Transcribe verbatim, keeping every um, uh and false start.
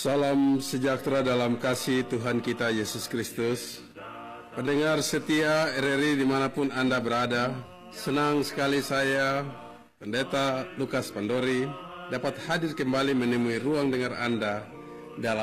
Salam sejahtera dalam kasih Tuhan kita Yesus Kristus. Pendengar setia R R I dimanapun Anda berada, senang sekali saya, Pendeta Lukas Pandori, dapat hadir kembali menemui ruang dengar Anda dalam